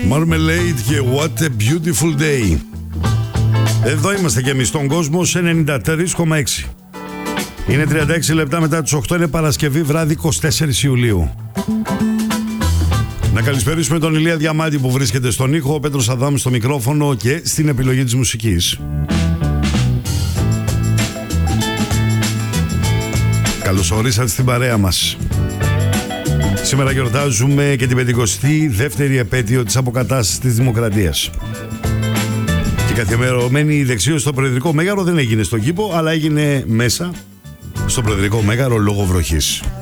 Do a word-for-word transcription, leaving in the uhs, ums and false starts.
Marmalade και What a Beautiful Day. Εδώ είμαστε και εμείς στον κόσμο σε ενενήντα τρία κόμμα έξι. Είναι τριάντα έξι λεπτά μετά τις οκτώ, είναι Παρασκευή βράδυ εικοστή τέταρτη Ιουλίου. Να καλησπερίσουμε τον Ηλία Διαμάντη που βρίσκεται στον ήχο, ο Πέτρος Αδάμου στο μικρόφωνο και στην επιλογή της μουσικής. Καλώς ορίσατε στην παρέα μας. Σήμερα γιορτάζουμε και την πεντηκοστή δεύτερη επέτειο της αποκατάστασης της Δημοκρατίας. Και η καθιερωμένη δεξίωση στο Προεδρικό Μέγαρο δεν έγινε στον κήπο, αλλά έγινε μέσα στο Προεδρικό Μέγαρο λόγω βροχής.